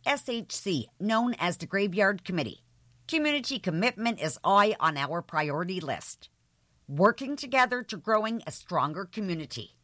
SHC, known as the Graveyard Committee. Community commitment is high on our priority list. Working together to growing a stronger community.